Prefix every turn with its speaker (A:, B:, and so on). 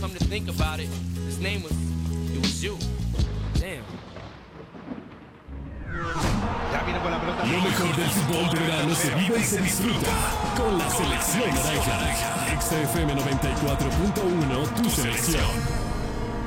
A: come to think about it, his name was, it was you. Damn.
B: Lo mejor del fútbol de verano se vive y se disfruta con la selección naranja. XFM 94.1, tu selección.